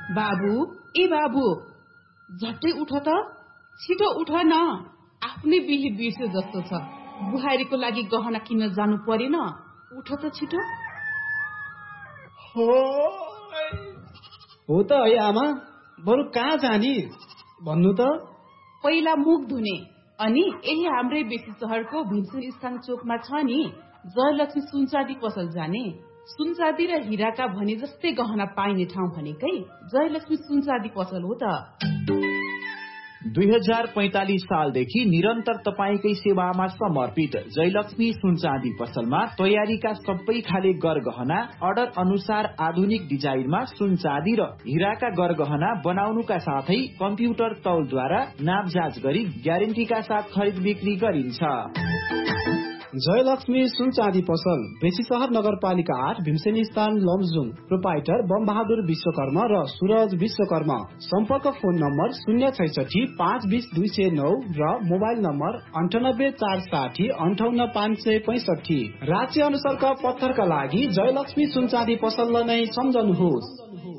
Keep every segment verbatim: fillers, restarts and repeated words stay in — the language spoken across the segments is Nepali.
बाबु ए बाबु झट्टै उठ त, छिटो उठ न, आफ्नै बिहे बिर्से जस्तो छ। बुहारीको लागि गहना किन्न जानु परेन, उठ त छिटो। हो त है आमा, बरु कहाँ जाने भन्नु त। पहिला मुख धुने, अनि यही हाम्रै बेसी सहरको भीमसेन स्थान चोकमा छ नि जयलक्ष्मी सुनचाँदी पसल जाने। सुनचाँदी र हिराका भने जस्तै गहना पाइने ठाउँ भनेकै जयलक्ष्मी सुनचाँदी पसल हो त। दुई हजार पैंतालीस सालदेखि निरन्तर तपाईकै सेवामा समर्पित जयलक्ष्मी सुनचाँदी पसलमा तयारीका सबै खाले गरगहना अर्डर अनुसार आधुनिक डिजाइनमा सुनचाँदी र हिराका गरगहना बनाउनुका साथै कम्प्युटर तौलद्वारा नापजाँच गरी ग्यारेन्टीका साथ खरिद बिक्री गरिन्छ। जयलक्ष्मी सुनचाँदी पसल बेसी सहर नगरपालिका आठ भीमसेन स्थान लमजुङ। प्रोपाइटर बम बहादुर विश्वकर्मा र सूरज विश्वकर्मा। सम्पर्क फोन नम्बर शून्य छैसठी पाँच बीस दुई सय नौ र मोबाइल नम्बर अन्ठानब्बे चार साठी अन्ठाउन्न पाँच सय पैंसठी। राज्य अनुसारका पत्थरका लागि जयलक्ष्मी सुनचाँदी पसललाई नै सम्झनुहोस्।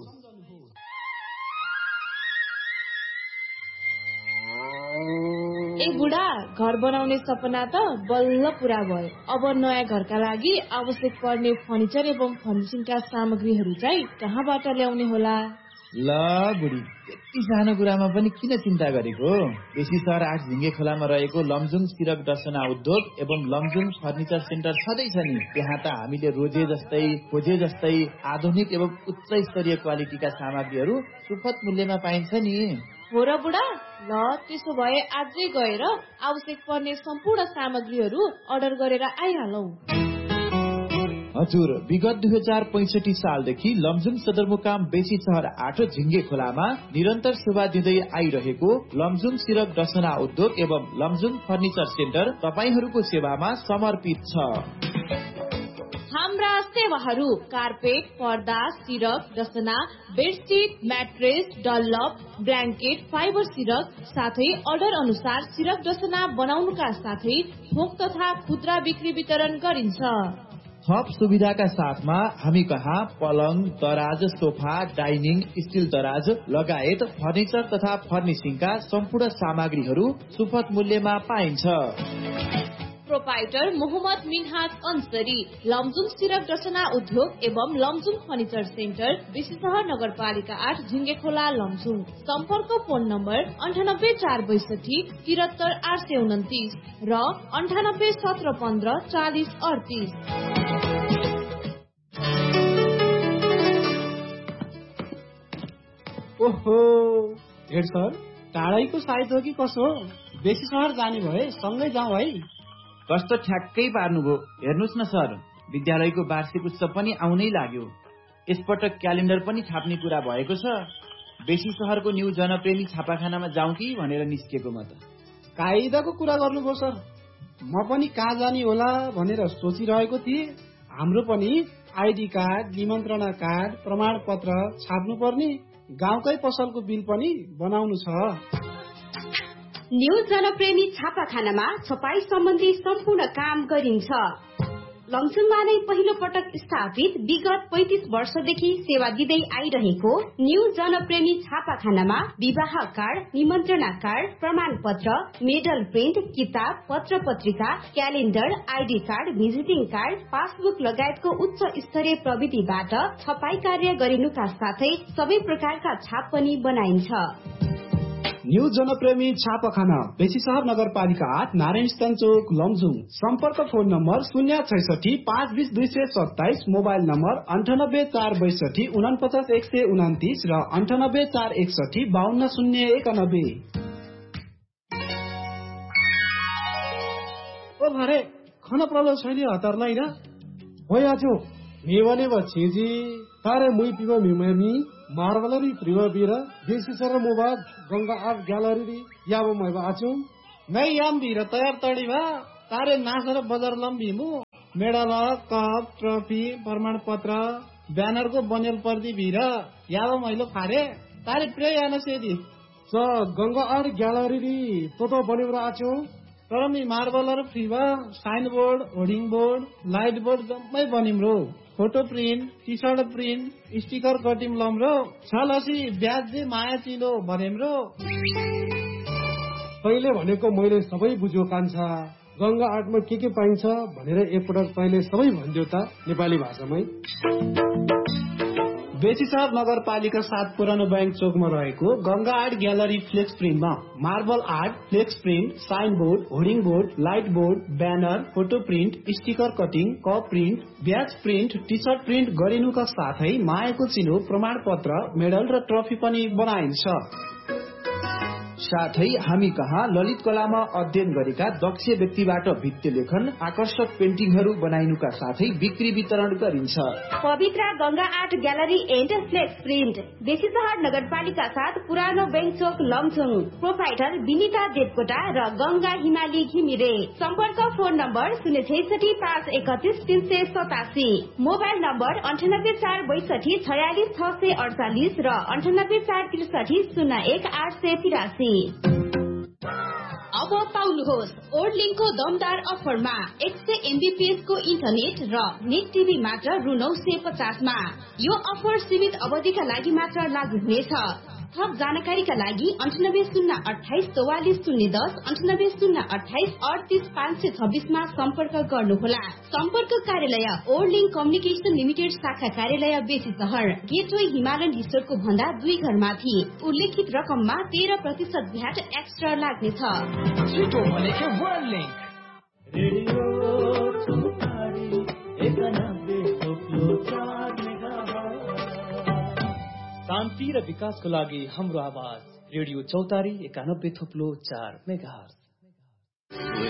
ए बुढा, घर बनाउने सपना त बल्ल पूरा भयो। अब नयाँ घरका लागि आवश्यक पर्ने फर्निचर एवं फर्निशिङका सामग्रीहरू चाहिँ कहाँबाट ल्याउने होला? ल बुढी, यति सानो कुरामा पनि किन चिन्ता गरेको? बेसी सहर आठ झिङ्गे खोलामा रहेको लमजुङ सिरक दर्शना उद्योग एवं लमजुङ फर्निचर सेन्टर छँदैछ नि। त्यहाँ त हामीले रोजे जस्तै खोजे जस्तै आधुनिक एवं उच्च स्तरीय क्वालिटीका सामग्रीहरू सुपथ मूल्यमा पाइन्छ नि। हो र बुढा, ल त्यसो भए आजै गएर आवश्यक पर्ने सम्पूर्ण सामग्रीहरू अर्डर गरेर आइहालौ। हजुर, विगत दुई हजार पैंसठी सालदेखि लमजुङ सदरमुकाम बेसी सहर आठ झिङ्गे खोलामा निरन्तर सेवा दिँदै आइरहेको लमजुङ सिरक दर्शना उद्योग एवं लमजुङ फर्निचर सेन्टर तपाईहरूको सेवामा समर्पित छ। हाम्रा सेवाहरू कार्पेट, पर्दा, सिरक दर्शना, bedsheet, mattress, Dunlop, blanket, fibre सिरक साथै अर्डर अनुसार सिरक दर्शना बनाउनुका साथै थोक तथा खुद्रा बिक्री वितरण गरिन्छ। थप सुविधाका साथमा हामी कहाँ पलङ, दराज, सोफा, डाइनिङ, स्टिल दराज लगायत फर्निचर तथा फर्निशिङका सम्पूर्ण सामग्रीहरू सुपथ मूल्यमा पाइन्छ। प्रोपाइटर मोहम्मद मिनहाज अन्सरी, लमजुङ सिरक दर्शना उद्योग एवं लमजुङ फर्निचर सेन्टर, बेसी सहर नगरपालिका आठ झिङ्गे खोला लमजुङ। सम्पर्क फोन नम्बर अन्ठानब्बे चार बैसठी तिहत्तर आठ सय उन्तिस र अन्ठानब्बे सत्र पन्ध्र चालिस अडतिस। ओहो हेड सर, टाढाइको साइत हो कि कसो? बेसी सहर जाने भए सँगै जाउँ है। कस्तो ठ्याक्कै पार्नुभयो। हेर्नुहोस् न सर, विद्यालयको वार्षिक उत्सव पनि आउनै लाग्यो। यसपटक क्यालेन्डर पनि छाप्ने कुरा भएको छ। बेसी सहरको न्यू जनप्रेमी छापाखानामा जाउँ कि भनेर निस्केको म त। कायदाको कुरा गर्नुभयो सर, म पनि कहाँ जाने होला भनेर सोचिरहेको थिएँ। हाम्रो पनि आइडी कार्ड, निमन्त्रणा कार्ड, प्रमाण पत्र छाप्नु पर्ने, गाउँकै पसलको बिल पनि बनाउनु छ। न्यू जनप्रेमी छापाखानामा छपाई सम्बन्धी सम्पूर्ण काम गरिन्छ। लमजुङमा नै पहिलो पटक स्थापित विगत पैंतिस वर्षदेखि सेवा दिँदै आइरहेको न्यू जनप्रेमी छापाखानामा विवाह कार्ड, निमन्त्रणा कार्ड, प्रमाण पत्र, मेडल प्रिन्ट, किताब, पत्र पत्रिका, calendar, ID card, visiting card, passbook लगायतको उच्च स्तरीय प्रविधिबाट छपाई कार्य गरिनुका साथै सबै प्रकारका छाप पनि बनाइन्छ। न्यू जनप्रेमी छापाखाना बेसी सहर नगरपालिका आठ नारायण स्थान चोक लमजुङ। सम्पर्क फोन नम्बर शून्य छैसठी पाँच बीस दुई सय सत्ताइस, मोबाइल नम्बर अन्ठानब्बे चार बैसठी उनपचास एक सय उन्तिस र अन्ठानब्बे चार एकसठी बाहन्न शून्य एकानब्बे। ओ भरे खन प्रलो छैन हतारलाई र भइहाल्यो। मेवने बछेजी तारे मुई पिबो मिमेमी मार्बलरी प्रिमबीरा देसी sir mobile Ganga art gallery याबो मैबा आछु मैं याम बीरा तयार तड़ी भा तारे नासर बजार लम्बी मु मेडल, कप, ट्रफी, प्रमाण पत्र, ब्यानर को बनेल पर्दी भीरा याबो मैलो फारे तारे प्रे याना सेदी स गंगा आर्ट ग्यालरी तो तो बनेर आछु। तर मी मार्बलर फ्री भा sign board, hoarding board, light board जम्मै बनिम रो। Photo print, T short print, sticker cutting लम्रो छलसी ब्याज माया चिलो भनेम्रो। तैँले भनेको मैले सबै बुझ्यो कान्छा। गंगा आर्टमा के के पाइन्छ भनेर एकपटक तैँले सबै भन्दियो त नेपाली भाषामै। बेसीसहर नगरपालिका सात पुरानो बैंक चोकमा रहेको Ganga art gallery flex प्रिन्टमा marble art, flex print, sign board, hoarding board, light board, banner, photo print, sticker cutting, cup print, ब्याज प्रिन्ट, टी सर्ट प्रिन्ट गरिनुका साथै मायाको चिनो, प्रमाण पत्र, मेडल र ट्रफी पनि बनाइन्छ। साथै हामी कहाँ ललित कलामा अध्ययन गरेका दक्ष व्यक्तिबाट भित्ति लेखन, आकर्षक पेन्टिङहरू बनाइनुका साथै बिक्री वितरण गरिन्छ। पवित्र Ganga art gallery and flex print Besisahar नगरपालिका साथ पुरानो बैंक चोक लमजुङ। प्रोपाइटर विनिता देवकोटा र गंगा हिमाली घिमिरे। सम्पर्क फोन नम्बर शून्य छैसठी पाँच एकतिस तीन सय सतासी, मोबाइल नम्बर अन्ठानब्बे चार बैसठी छयालिस छ सय अडचालिस र अन्ठानब्बे चार त्रिसठी शून्य एक आठ सय तिरासी। अब पाउनुहोस् ओर्लिङको दमदार अफरमा एक सय एमबीपीएस को इन्टरनेट र नेट टिभी मात्र रु नौ सय पचासमा। यो अफर सीमित अवधिका लागि मात्र लागू हुनेछ। थप जानकारीका लागि अन्ठानब्बे शून्य अठाइस चौवालिस शून्य दस, अन्ठानब्बे शून्य अठाइस अडतिस पाँच सय छब्बिसमा सम्पर्क गर्नुहोला। सम्पर्क कार्यालय ओर्लिङ कम्युनिकेसन लिमिटेड शाखा कार्यालय बेसीसहर। गेटवे हिमालयन रिसोर्टको भन्दा दुई घर माथि। उल्लेखित रकममा तेह्र प्रतिशत भ्याट एक्स्ट्रा लाग्नेछ। शान्ति र विकासको लागि हाम्रो आवाज रेडियो चौतारी एकानब्बे थोप्लो चार मेगाहर्ज।